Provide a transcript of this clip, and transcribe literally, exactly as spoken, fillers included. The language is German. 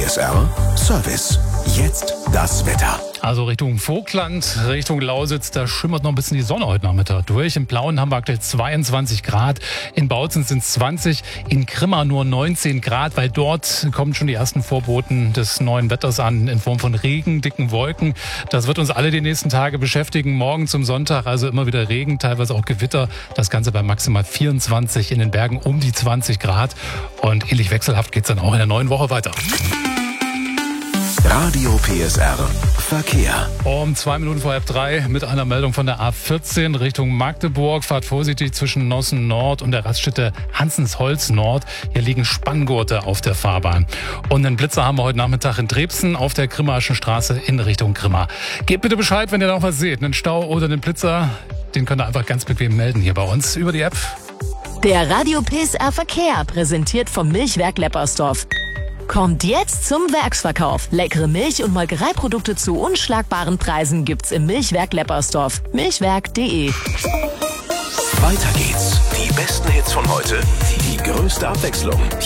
S R Service. Jetzt das Wetter. Also Richtung Vogtland, Richtung Lausitz, da schimmert noch ein bisschen die Sonne heute Nachmittag durch. In Plauen haben wir aktuell zweiundzwanzig Grad, in Bautzen sind es zwanzig, in Grimma nur neunzehn Grad, weil dort kommen schon die ersten Vorboten des neuen Wetters an in Form von Regen, dicken Wolken. Das wird uns alle die nächsten Tage beschäftigen. Morgen zum Sonntag also immer wieder Regen, teilweise auch Gewitter. Das Ganze bei maximal vierundzwanzig, in den Bergen um die zwanzig Grad. Und ähnlich wechselhaft geht es dann auch in der neuen Woche weiter. Radio P S R Verkehr. Um zwei Minuten vor halb drei mit einer Meldung von der A vierzehn Richtung Magdeburg. Fahrt vorsichtig zwischen Nossen Nord und der Raststätte Hansensholz Nord. Hier liegen Spanngurte auf der Fahrbahn. Und einen Blitzer haben wir heute Nachmittag in Drebsen auf der Grimmaischen Straße in Richtung Grimma. Gebt bitte Bescheid, wenn ihr noch was seht. Einen Stau oder einen Blitzer, den könnt ihr einfach ganz bequem melden hier bei uns über die App. Der Radio P S R Verkehr, präsentiert vom Milchwerk Leppersdorf. Kommt jetzt zum Werksverkauf. Leckere Milch- und Molkereiprodukte zu unschlagbaren Preisen gibt's im Milchwerk Leppersdorf. milchwerk punkt de. Weiter geht's. Die besten Hits von heute, die größte Abwechslung.